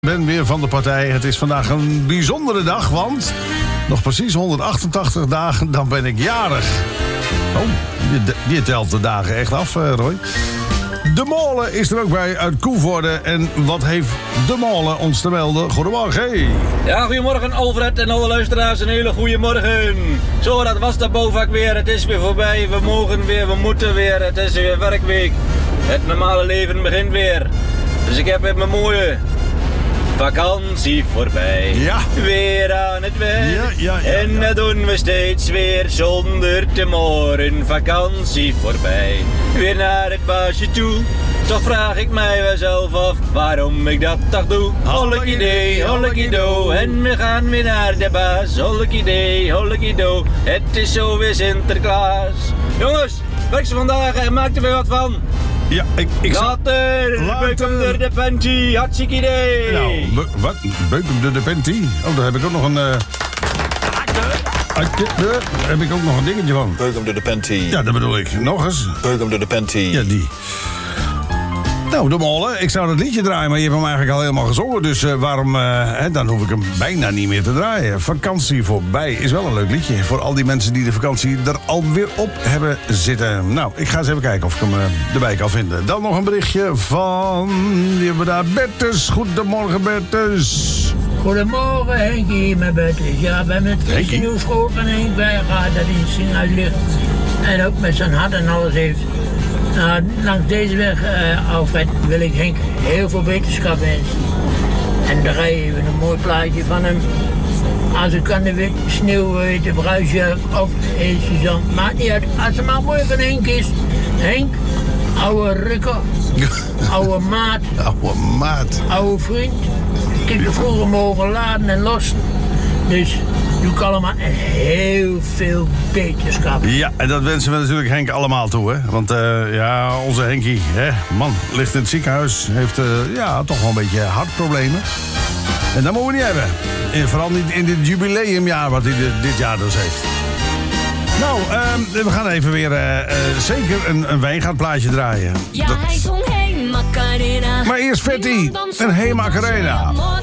Ben weer van de partij. Het is vandaag een bijzondere dag, want nog precies 188 dagen, dan ben ik jarig. Oh, je telt de dagen echt af, Roy. De Molen is er ook bij uit Koevoorde. En wat heeft De Molen ons te melden? Goedemorgen. Hey. Ja, goedemorgen Alfred en alle luisteraars, een hele goede morgen. Zo, dat was de bouwvak weer. Het is weer voorbij. We mogen weer, we moeten weer. Het is weer werkweek. Het normale leven begint weer. Dus ik heb mijn mooie vakantie voorbij. Ja. Weer aan het werk. Ja. En dat doen we steeds weer zonder te moren. Vakantie voorbij. Weer naar het baasje toe. Toch vraag ik mij wel zelf af waarom ik dat toch doe. Hollekidee, hollekido. En we gaan weer naar de baas. Hollekidee, hollekido. Het is zo weer Sinterklaas. Jongens, werk ze vandaag en maak er weer wat van. Ja, ik zal... Later, beuk hem door de panty, hartstikke idee. Nou, wat? Beuk hem door de panty? Oh, daar heb ik ook nog een... Daar heb ik ook nog een dingetje van. Beuk hem door de panty. Ja, dat bedoel ik. Nog eens. Beuk hem door de panty. Ja, die. Nou, De Molen, ik zou dat liedje draaien, maar je hebt hem eigenlijk al helemaal gezongen. Dus waarom, dan hoef ik hem bijna niet meer te draaien. Vakantie voorbij is wel een leuk liedje. Voor al die mensen die de vakantie er alweer op hebben zitten. Nou, ik ga eens even kijken of ik hem erbij kan vinden. Dan nog een berichtje van... Die hebben we daar. Bertus. Goedemorgen, Bertus. Goedemorgen Henkie, met Bertus. Ja, bij met het nieuw school van Henk Bijgaard dat hij in het ziekenhuis ligt. En ook met zijn hart en alles heeft. Nou, langs deze weg, Alfred, wil ik Henk heel veel wetenschap wensen. En daar even een mooi plaatje van hem. Als ik kan de wit sneeuw, de bruisjurk of een Suzanne, maakt niet uit. Als het maar mooi van Henk is. Henk, oude rukker, oude maat. Oude maat. Oude vriend. Ik heb je vroeger mogen laden en lossen. Dus doe ik allemaal heel veel wetenschap. Ja, en dat wensen we natuurlijk Henk allemaal toe, hè. Want ja, onze Henkie, hè, man, ligt in het ziekenhuis. Heeft toch wel een beetje hartproblemen. En dat moeten we niet hebben. En vooral niet in dit jubileumjaar wat hij dit jaar dus heeft. Nou, we gaan even weer zeker een wijngaardplaatje draaien. Ja, hij zong Hey Macarena. Maar eerst Vetti en Hey Macarena.